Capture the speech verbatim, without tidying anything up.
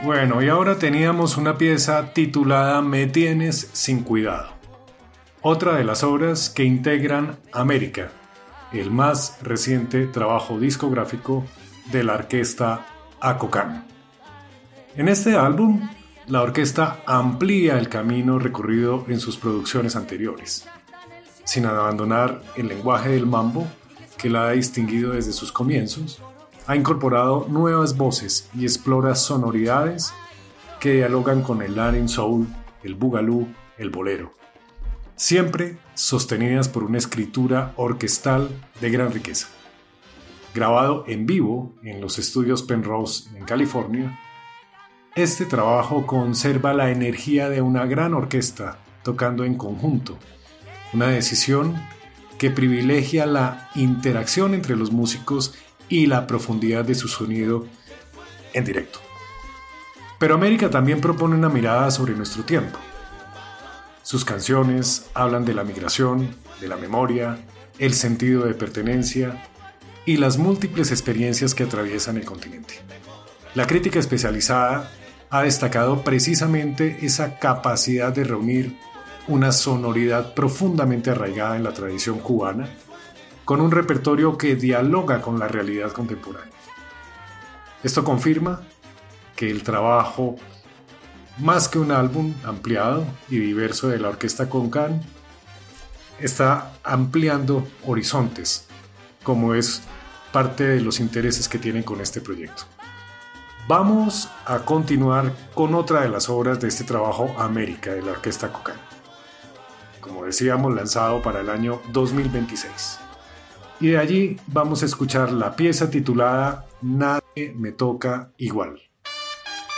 Bueno, y ahora teníamos una pieza titulada Me tienes sin cuidado, otra de las obras que integran América, el más reciente trabajo discográfico de la orquesta Acocán. En este álbum, la orquesta amplía el camino recorrido en sus producciones anteriores, sin abandonar el lenguaje del mambo que la ha distinguido desde sus comienzos. Ha incorporado nuevas voces y explora sonoridades que dialogan con el Latin Soul, el Boogaloo, el Bolero, siempre sostenidas por una escritura orquestal de gran riqueza. Grabado en vivo en los estudios Penrose en California, este trabajo conserva la energía de una gran orquesta tocando en conjunto, una decisión que privilegia la interacción entre los músicos y la profundidad de su sonido en directo. Pero América también propone una mirada sobre nuestro tiempo. Sus canciones hablan de la migración, de la memoria, el sentido de pertenencia y las múltiples experiencias que atraviesan el continente. La crítica especializada ha destacado precisamente esa capacidad de reunir una sonoridad profundamente arraigada en la tradición cubana, con un repertorio que dialoga con la realidad contemporánea. Esto confirma que el trabajo, más que un álbum ampliado y diverso de la orquesta Acocán, está ampliando horizontes, como es parte de los intereses que tienen con este proyecto. Vamos a continuar con otra de las obras de este trabajo, América, de la orquesta Acocán, como decíamos, lanzado para el año dos mil veintiséis. Y de allí vamos a escuchar la pieza titulada Nadie me toca igual.